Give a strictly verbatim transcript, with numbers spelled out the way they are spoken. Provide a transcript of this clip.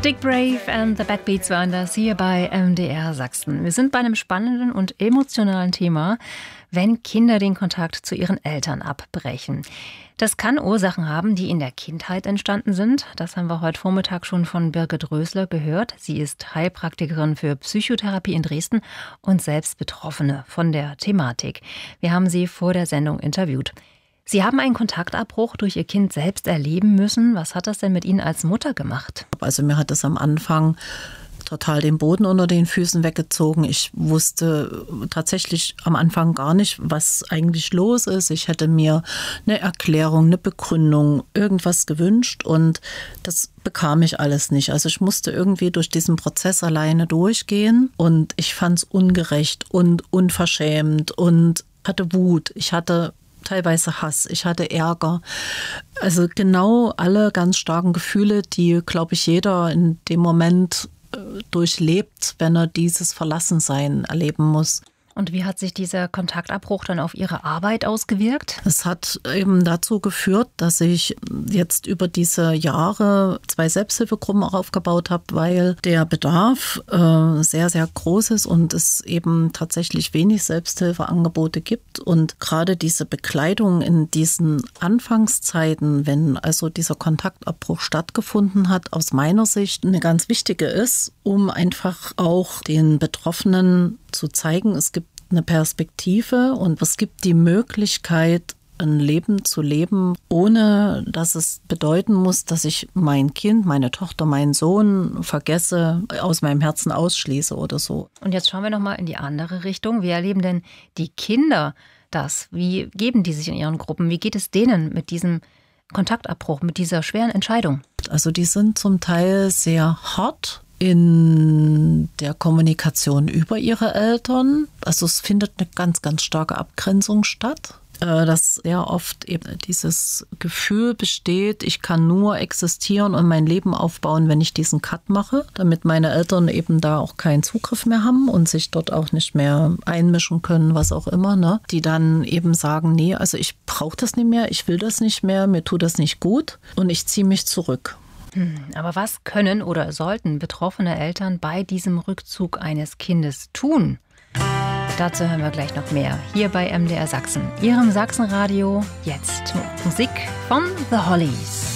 Dick Brave and the Backbeats waren das hier bei M D R Sachsen. Wir sind bei einem spannenden und emotionalen Thema, wenn Kinder den Kontakt zu ihren Eltern abbrechen. Das kann Ursachen haben, die in der Kindheit entstanden sind. Das haben wir heute Vormittag schon von Birgit Rösler gehört. Sie ist Heilpraktikerin für Psychotherapie in Dresden und selbst Betroffene von der Thematik. Wir haben sie vor der Sendung interviewt. Sie haben einen Kontaktabbruch durch Ihr Kind selbst erleben müssen. Was hat das denn mit Ihnen als Mutter gemacht? Also mir hat es am Anfang total den Boden unter den Füßen weggezogen. Ich wusste tatsächlich am Anfang gar nicht, was eigentlich los ist. Ich hätte mir eine Erklärung, eine Begründung, irgendwas gewünscht und das bekam ich alles nicht. Also ich musste irgendwie durch diesen Prozess alleine durchgehen und ich fand es ungerecht und unverschämt und hatte Wut. Ich hatte teilweise Hass, ich hatte Ärger. Also genau alle ganz starken Gefühle, die, glaube ich, jeder in dem Moment äh, durchlebt, wenn er dieses Verlassensein erleben muss. Und wie hat sich dieser Kontaktabbruch dann auf Ihre Arbeit ausgewirkt? Es hat eben dazu geführt, dass ich jetzt über diese Jahre zwei Selbsthilfegruppen auch aufgebaut habe, weil der Bedarf äh, sehr, sehr groß ist und es eben tatsächlich wenig Selbsthilfeangebote gibt. Und gerade diese Begleitung in diesen Anfangszeiten, wenn also dieser Kontaktabbruch stattgefunden hat, aus meiner Sicht eine ganz wichtige ist, um einfach auch den Betroffenen zu zeigen, es gibt eine Perspektive und es gibt die Möglichkeit, ein Leben zu leben, ohne dass es bedeuten muss, dass ich mein Kind, meine Tochter, meinen Sohn vergesse, aus meinem Herzen ausschließe oder so. Und jetzt schauen wir noch mal in die andere Richtung. Wie erleben denn die Kinder das? Wie geben die sich in ihren Gruppen? Wie geht es denen mit diesem Kontaktabbruch, mit dieser schweren Entscheidung? Also die sind zum Teil sehr hart in der Kommunikation über ihre Eltern. Also es findet eine ganz, ganz starke Abgrenzung statt. Dass sehr oft eben dieses Gefühl besteht, ich kann nur existieren und mein Leben aufbauen, wenn ich diesen Cut mache, damit meine Eltern eben da auch keinen Zugriff mehr haben und sich dort auch nicht mehr einmischen können, was auch immer, ne? Die dann eben sagen, nee, also ich brauche das nicht mehr, ich will das nicht mehr, mir tut das nicht gut und ich ziehe mich zurück. Aber was können oder sollten betroffene Eltern bei diesem Rückzug eines Kindes tun? Dazu hören wir gleich noch mehr, hier bei M D R Sachsen, Ihrem Sachsenradio, jetzt Musik von The Hollies.